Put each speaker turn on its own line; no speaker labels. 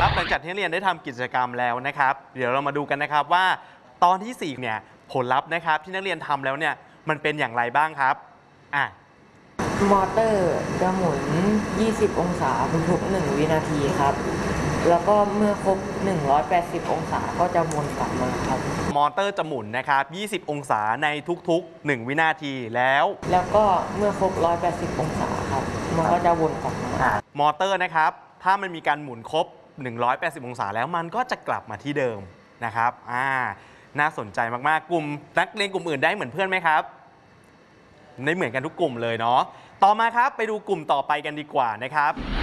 ครับหลังจากที่นักเรียนได้ทำกิจกรรมแล้วนะครับเดี๋ยวเรามาดูกันนะครับว่าตอนที่4เนี่ยผลลัพธ์นะครับที่นักเรียนทำแล้วเนี่ยมันเป็นอย่างไรบ้างครับ
มอเตอร์จะหมุน 20 องศาทุกๆ1วินาทีครับแล้วก็เมื่อครบ 180 องศาก็จะวนกลับมาครับ
มอเตอร์จะหมุนนะครับ20 องศาในทุกๆ1วินาทีแล้ว
ก็เมื่อครบ 180 องศาครับมันก็จะวนกลับมาม
อเตอร์นะครับถ้ามันมีการหมุนครบ180 องศาแล้วมันก็จะกลับมาที่เดิมนะครับน่าสนใจมากๆกลุ่มนักเรียนกลุ่มอื่นได้เหมือนเพื่อนไหมครับได้เหมือนกันทุกกลุ่มเลยเนาะต่อมาครับไปดูกลุ่มต่อไปกันดีกว่านะครับ